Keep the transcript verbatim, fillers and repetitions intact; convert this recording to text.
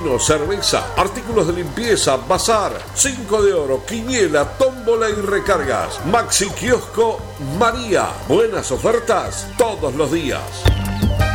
vino, cerveza, artículos de limpieza, bazar, cinco de oro, quiniela, tómbola y recargas. Maxi Kiosco María. Buenas ofertas todos los días.